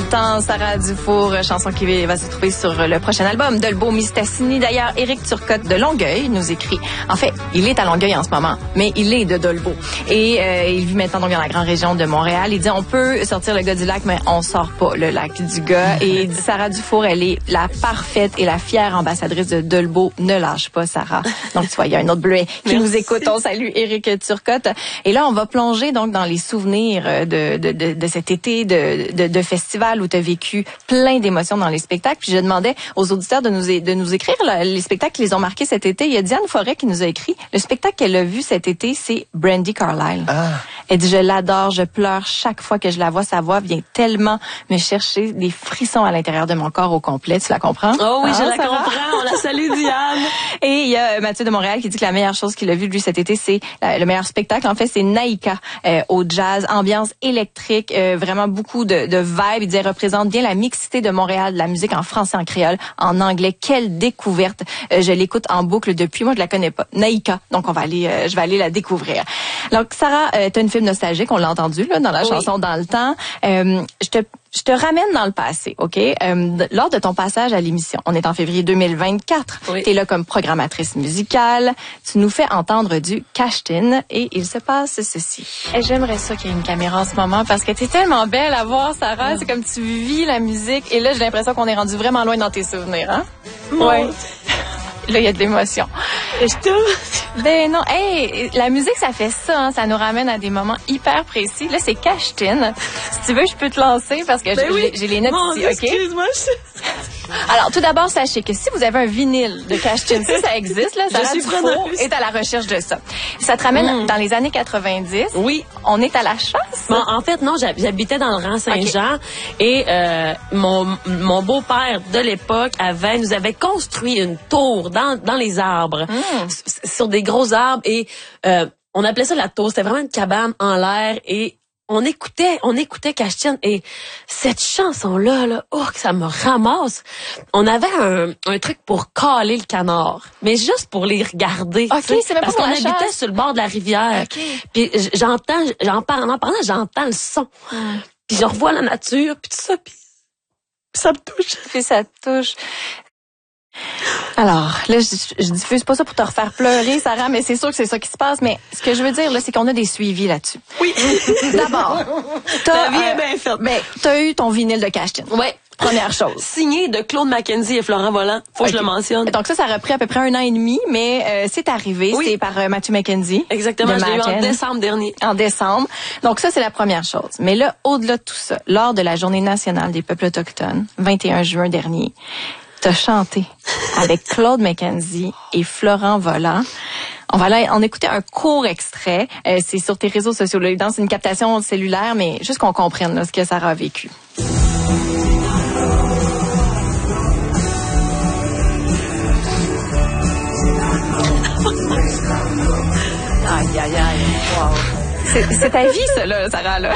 le temps, Sarah Dufour, chanson qui va se trouver sur le prochain album Dolbeau Mistassini. D'ailleurs, Éric Turcotte de Longueuil nous écrit. En fait, il est à Longueuil en ce moment, mais il est de Dolbeau. Et il vit maintenant donc dans la grande région de Montréal. Il dit, on peut sortir le gars du lac, mais on sort pas le lac du gars. Et il dit, Sarah Dufour, elle est la parfaite et la fière ambassadrice de Dolbeau. Ne lâche pas, Sarah. Donc, tu vois, il y a un autre bleuet qui nous écoute. On salue Éric Turcotte. Et là, on va plonger donc dans les souvenirs de cet été de festival où tu as vécu plein d'émotions dans les spectacles. Puis je demandais aux auditeurs de nous écrire les spectacles qui les ont marqués cet été. Il y a Diane Forêt qui nous a écrit. Le spectacle qu'elle a vu cet été, c'est Brandi Carlile. Ah. Elle dit, je l'adore, je pleure chaque fois que je la vois. Sa voix vient tellement me chercher des frissons à l'intérieur de mon corps au complet. Tu la comprends? Oh oui, je la comprends. On la salue, Diane. Et il y a Mathieu de Montréal qui dit que la meilleure chose qu'il a vue, lui, cet été, c'est le meilleur spectacle. En fait, c'est Naïka au jazz, ambiance électrique, vraiment beaucoup de vibes. Il dit, elle représente bien la mixité de Montréal, de la musique en français, en créole, en anglais. Quelle découverte. Je l'écoute en boucle depuis. Moi, je la connais pas. Naïka. Donc, je vais aller la découvrir. Donc, Sarah, t'as une film nostalgique, on l'a entendu là dans la chanson Dans le temps. Je te ramène dans le passé, OK? Lors de ton passage à l'émission, on est en février 2024. Oui. T'es là comme programmatrice musicale. Tu nous fais entendre du Cash-Tin et il se passe ceci. Et j'aimerais ça qu'il y ait une caméra en ce moment parce que t'es tellement belle à voir, Sarah. C'est comme tu vis la musique. Et là, j'ai l'impression qu'on est rendu vraiment loin dans tes souvenirs, hein? Oui. Là, il y a de l'émotion. Ben non, hey, la musique, ça fait ça, hein, ça nous ramène à des moments hyper précis. Là, c'est Cash-Tin. Si tu veux, je peux te lancer parce que j'ai les notes ici, OK? Excuse-moi. Alors, tout d'abord, sachez que si vous avez un vinyle de Cash-Tin, ça existe, là, Sarah Dufour est à la recherche de ça. Ça te ramène dans les années 90. Oui. On est à la chasse. Bon, en fait, non, j'habitais dans le rang Saint-Jean et mon beau-père de l'époque nous avait construit une tour dans les arbres, sur des gros arbres et on appelait ça la tour. C'était vraiment une cabane en l'air et on écoutait Cash-Tin et cette chanson-là, que ça me ramasse. On avait un truc pour caler le canard, mais juste pour les regarder. OK, c'est même parce pas qu'on habitait chasse. Sur le bord de la rivière. Okay. Puis en parlant, j'entends le son. Puis je revois la nature, puis tout ça, puis ça me touche. Puis ça te touche. Alors, là, je diffuse pas ça pour te refaire pleurer, Sarah, mais c'est sûr que c'est ça qui se passe. Mais ce que je veux dire, là, c'est qu'on a des suivis là-dessus. Oui. D'abord, la vie est bien faite. Ben, t'as eu ton vinyle de Cash-Tin. Ouais. Première chose. Signé de Claude Mackenzie et Florent Volant. Faut que je le mentionne. Donc ça a repris à peu près 1 an et demi, mais c'est arrivé. Oui. C'est par Matthew Mackenzie. Exactement, je l'ai eu en décembre dernier. En décembre. Donc ça, c'est la première chose. Mais là, au-delà de tout ça, lors de la Journée nationale des peuples autochtones, 21 juin dernier, t'as chanté avec Claude Mackenzie et Florent Volant. On va aller en écouter un court extrait. C'est sur tes réseaux sociaux. Là, c'est une captation cellulaire, mais juste qu'on comprenne là, ce que Sarah a vécu. Aïe, aïe, aïe. Wow. C'est ta vie, ça, là, Sarah, là.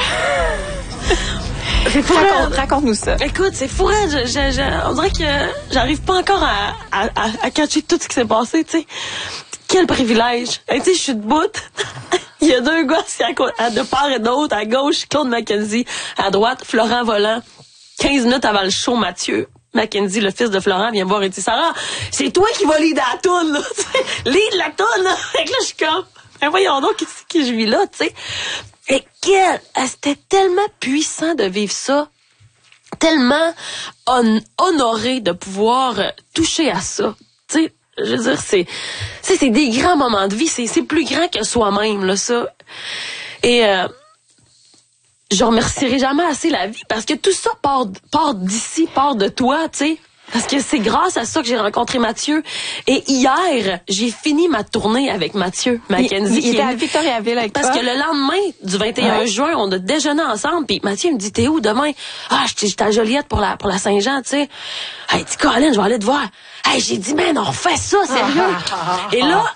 Raconte-nous ça. Écoute, c'est fou, on dirait que j'arrive pas encore à catcher tout ce qui s'est passé, tu sais. Quel privilège. Tu sais, je suis debout. Il y a 2 gars de part et d'autre. À gauche, Claude Mackenzie. À droite, Florent Volant. 15 minutes avant le show, Mathieu Mackenzie, le fils de Florent, vient me voir et dit, Sarah, c'est toi qui vas lead la toune, là. Lead la toune, là. Fait que là, je suis comme, ben voyons donc, qu'est-ce que je vis là, tu sais. Et c'était tellement puissant de vivre ça. Tellement honoré de pouvoir toucher à ça. Tu sais, je veux dire, c'est des grands moments de vie. C'est plus grand que soi-même, là, ça. Et je remercierai jamais assez la vie parce que tout ça part d'ici, part de toi, tu sais. Parce que c'est grâce à ça que j'ai rencontré Mathieu. Et hier, j'ai fini ma tournée avec Mathieu Mackenzie. Il était à Victoriaville avec toi. Parce que le lendemain du 21 juin, on a déjeuné ensemble. Puis Mathieu me dit, t'es où demain? Ah, j'étais à Joliette pour la Saint-Jean, tu sais. Hey, dis, Colin, je vais aller te voir. Hey, j'ai dit, man, on refait ça, sérieux. Et là,